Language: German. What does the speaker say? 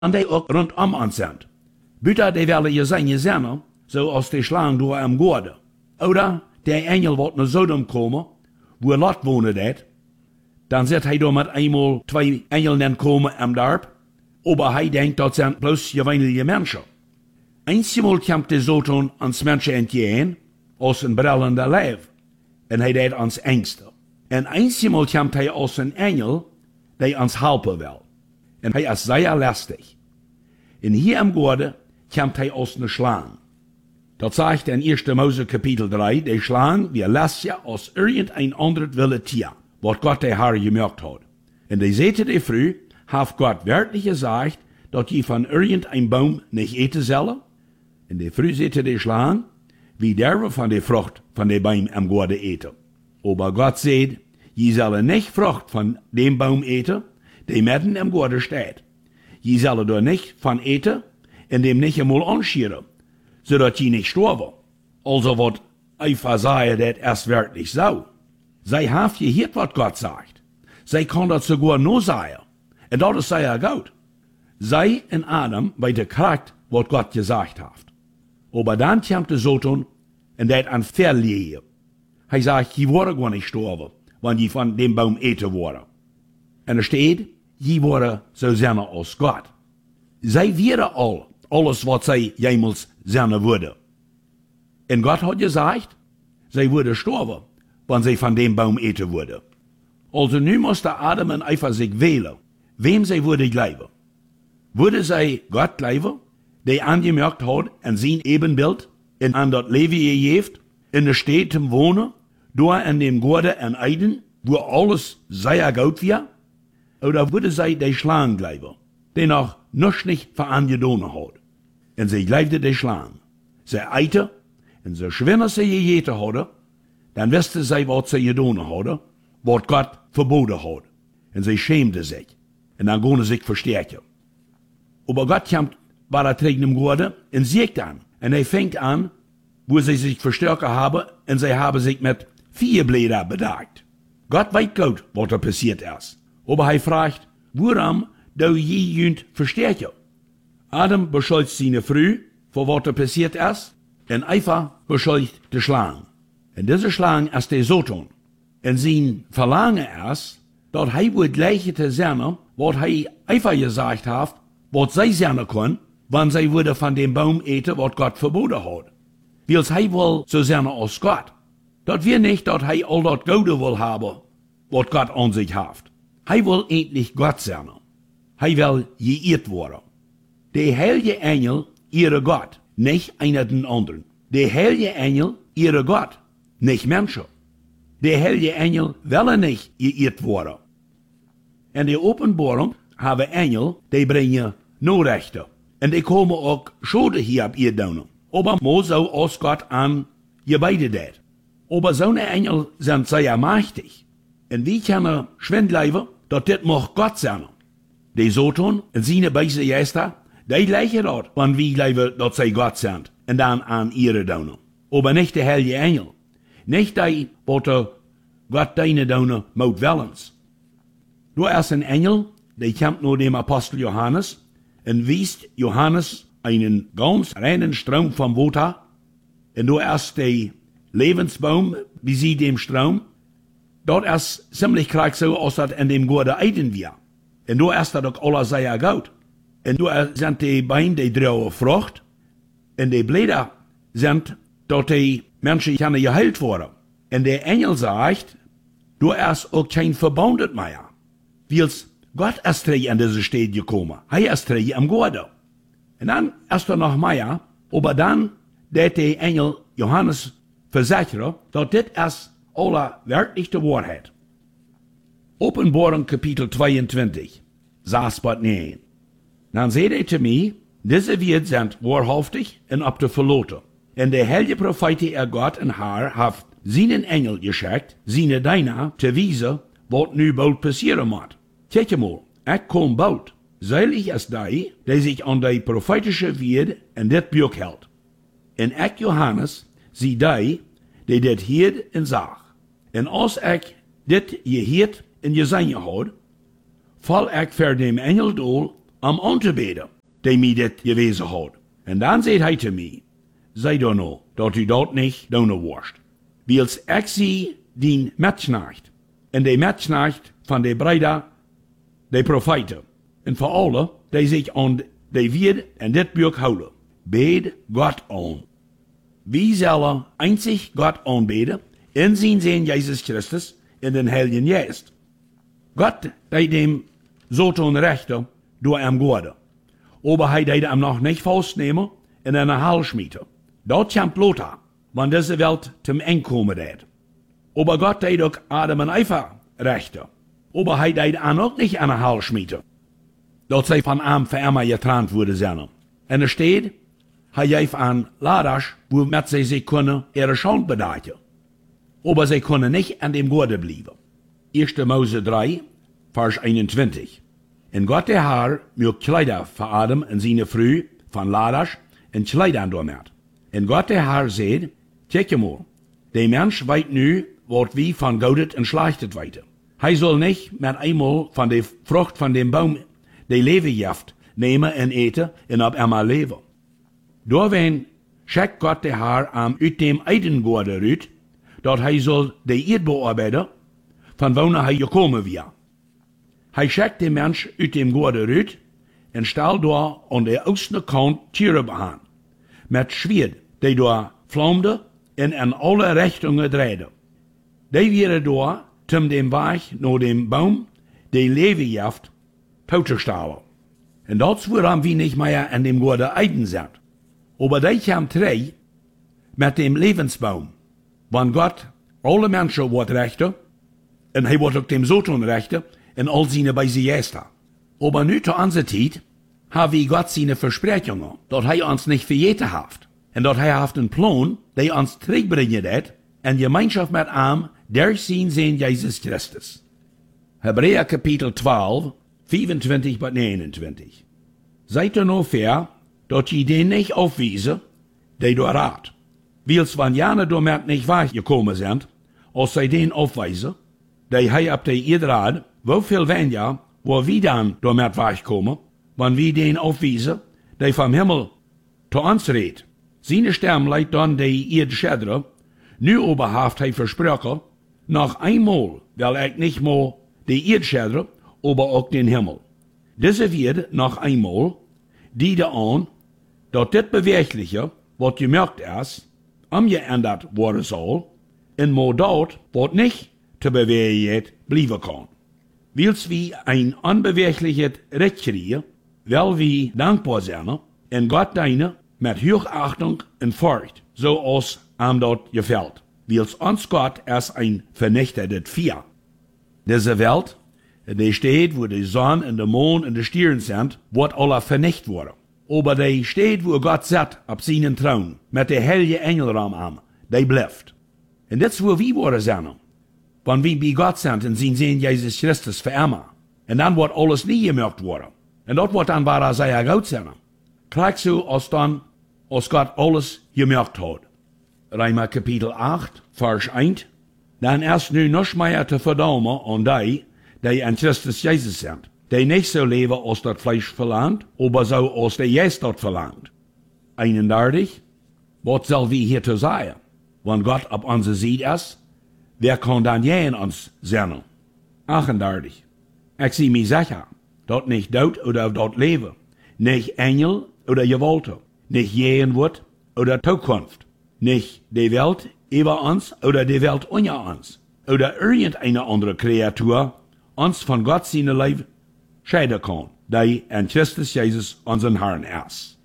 die ook rondom ons zijn. Buiten die willen je zijn gezinnen, zoals die slang door hem goorde. Oder der engel wordt naar Sodom komen, wo Lot woonde dat. Dan zit hij door met eenmaal 2 engelen komen am dorp, aber hij denkt dat zijn bloos gewöhnliche mensen. Eenmaal komt de Satan ans mensen entgegen, als een brillende leeuw, en hij deed ons angsten. En eenmaal komt hij als een engel, die ons helpen wil. En hij is zeer lastig. En hier am Gorde komt hij als een slang. Dat zegt in 1. Mose Kapitel 3, die slang wie lastig als irgendein anderes wilde Tier, wat Gott der Herr gemacht hat. En die zette die früh, hat Gott wörtlich gesagt, dat je van irgendein Baum nicht eten zullen. En die früh zette die slang, wie derwe van die Frucht van die Baum am Gorde eten. Aber Gott sagt, je zullen nicht Frucht von dem Baum eten, die mitten am Gorde steht. Je zullen er nicht von eten, en dem nicht einmal anschieren, zodat je nicht sterven. Also wat Eva zei dat erst wörtlich so. Zij heeft gehoord wat Gott sagt. Zij kan dat sogar nur sagen. En dat is zeer goed. Zij en Adam weten kracht wat Gott gesagt heeft. Aber dann komt de Satan en dat aan verliezen. Hij zegt, je wordt gewoon niet sterven, wanneer je van dem Baum eten wordt. En er staat, je worden zo zijn als God. Zij weten al alles wat zij jemals zijn worden. En God had gezegd, zij worden sterven, wanneer zij van dem Baum eten worden. Also nu moesten Adam en Eva zich wählen, wem zij worden geloven. Worden zij God geloven, die aangemerkt had en zijn ebenbeeld en aan dat leven gegeven, in de stad wonen, door in dem Gorde en Eiden, wo alles sehr gut wird? Oder würde zij die slang geloven, die noch nichts nicht verangedaan had? En zij geloofde die slang. Zij eten, en zo schwimmen ze gegeten hadden, dan wisten zij wat ze gedaan hadden, wat God verboden had. En zij schämden zich, en dan gingen ze zich versterken. Aber Gott komt bij dat tegen Gorde en ziet aan, en hij fängt aan, wo sie sich verstärken haben, en zij hebben zich met 4 Blätter bedeckt. Gott weet goed wat er passiert ist. Aber hij fragt, waarom doe je junt versterken? Adam beschuldigt seine Frau, voor wat er passiert ist, en Eva beschuldigt de slang. En deze slang ist der Satan. En zijn verlangen ist, dat hij wordt gleiche te zijn, wat hij Eva gesagt heeft, wat zij zijn kon, wanneer zij worden van dem Baum eten, wat God verboden had. Wils hij wil zo zijn als God. Dat wir nicht, dat hij al dat Gode wil hebben, wat God aan zich heeft. Hij wil endlich God zijn. Hij wil geëerd worden. De heilige Engel, ihre Gott, nicht einer den anderen. De heilige Engel, ihre Gott, nicht Menschen. De heilige Engel willen nicht geëerd worden. In de openbaring hebben Engel, die brengen Noorrechten. En die komen ook schulden hier op ihr doen. Aber mo zo als Gott aan je beide deed. Aber zo'n Engel zijn zeer machtig. En wie kunnen schwindlijven, dat dit mag Gott zijn. De Satan en zijn beide geister, die lijken dat, want wie geloven dat zij God zijn, en dan aan ihre doen. Aber nicht de heilige Engel. Nicht die, wat Gott deine doen moet wellens. Du ist ein Engel, der kommt nur dem Apostel Johannes, und wiest Johannes einen ganz reinen Strom vom Wasser, und du ist der Lebensbaum, wie sie dem Strom, dort ist ziemlich krank so, als das in dem Gorde Eiden wir. Und du ist das auch alles sehr gut. Und du sind die Beine, die draue Frucht, und die Blätter sind, dort die Menschen können geheilt worden. Und der Engel sagt, du ist auch kein Verbundet mehr. Wils Gott ist in diese Stadt gekommen. Er ist am Gorde. Und dann ist noch mehr, aber dann, der Engel Johannes versichert, dass das ist alle wirkliche Wahrheit. Openbaring Kapitel 22, Vers 9. Dann seht ihr zu mir, diese Welt sind wahrhaftig und ab der Verloten. Und der heilige Prophet, ihr Gott und Herr, hat seinen Engel geschickt, seine Diener, zu wiesen, was nu bald passieren muss. Kijk mal, ich kom bald. Selig ist die, die sich an die prophetische Wort in dit Buch hält. Und ich, Johannes, sie die dit hiert en zag. En als ik dit geheerd en gezien had, val ik voor dem Engel doel am anzubeten, die mir dit gewesen hat. Und dann sagt er zu mir, sei doch noch, dass du dort nicht donen wirst. Wils ich sie den Metschnacht, und die Metschnacht von den Brüder, die Propheten, und für alle, die sich an die Wort in dit Buch houden, bet Gott an. Wie sollen einzig Gott anbeten, in sein Sohn Jesus Christus, in den Heiligen Geist. Gott, der dem Soton Rechter, durch am Gode. Aber er deed hem noch nicht festnehmen in einer Hall schmieden. Dort kommt Lothar, wann diese Welt zum Ende kommen wird. Aber Gott deed auch Adam und Eva Rechter. Aber er deed ihn auch nicht in einer Hall schmieden. Dort sei von ihm für immer getrennt wurde sein. Und es steht, er gaf an Ladasch, womit sie sich können ihre Schuld bedachten. Aber sie können nicht an dem Gode bleiben. 1. Mose 3, Vers 21. Und Gott der Herr mögt Kleider für Adam und seine Früh von Ladasch und Kleider damit. Und Gott der Herr sagt, check mal, der Mensch weiß nu, wat wie von Gott entschlechtet weiter. Er soll nicht mit einmal von der Frucht von dem Baum, der Leben gibt, nehmen und eten und ab einmal leben. Doorwen schickt Gott der Herr am uit dem Eidengorde uit, dat hij soll de Erd bearbeiten, von wo hij gekommen wir. Hij schickt den Mensch uit dem Gorde uit en stel door aan de oostelijke kant Tiere behaan, met Schwert, die door vlamde en in alle richtingen draaide. Die werden door, zum dem Weg naar dem Baum, die Leben jaft, totzustellen. En dat waarom wir nicht mehr an dem Gorde Eiden sind. Aber die kam drei mit dem Lebensbaum. Wann Gott alle Menschen wird rechter, und er wird auch dem Soton rechter, und all seine bei sie Gäste. Aber nu zu unserer Zeit, haben wir Gott seine Versprechungen, dass er uns nicht verjeten hat. Und dass er hat einen Plan, der uns terugbringen wird, in Gemeinschaft mit ihm, durch sein Sohn Jesus Christus. Hebräer Kapitel 12, 25 bis 29. Seid ihr noch fair, dat je den nicht aufwiesen, die du rat. Wils wann jane damit nicht weggekommen sind, als sie den aufweisen, die hij op de Erdrad, woveel weniger, wo wir dann damit wegkommen, wann wir den aufwiesen, die vom Himmel zu uns redt. Seine Stem leidt dann die Erdschädre, nu aber haft hij versprochen, noch einmal will ich nicht mehr die Erdschädre, aber auch den Himmel. Diese wird noch einmal, die da an, dat dit Bewegliche, wat gemerkt ist, umgeändert worden soll, in mo dat, wat nicht te bewegen blijven kan. Wils wie ein unbewegliches Recht kriegen, weil wir dankbar zijn, en Gott deine mit Hochachtung und Furcht, so als am dort gefällt. Wils uns Gott ist ein vernichtetes Vier. Diese Welt, die steht, wo die Sonne und der Mond und die Sterne sind, wird alle vernichtet worden. Aber die steht, wo Gott sitzt, auf seinen Thron, mit der heilige Engelraum am, die bleibt. Und das ist, wo wir worden sind. Wenn wir bei Gott sind und sein Sohn Jesus Christus für immer. Und dann wird alles nie gemerkt worden. Und dort wird dann war sehr gut sein. Gleich so, als Gott alles gemerkt hat. Römer Kapitel 8, Vers 1. Dann ist nu noch mehr zu verdammen an die in Christus Jesus sind. Die nicht so leben, als das Fleisch verlangt, aber so, als der Geist dort verlangt. 31. Was soll wir hier zu sagen? Wenn Gott auf unserer Seite ist, wer kann dann je in uns sein? 38. Ich sehe mich sicher, dort nicht Tod oder dort Leben, nicht Engel oder Gewalten, nicht Gegenwart oder Zukunft, nicht die Welt über uns oder die Welt unter uns, oder irgendeine andere Kreatur uns von Gott seine Leben scheiden kann, die in Christus Jesus unseren Herrn ist.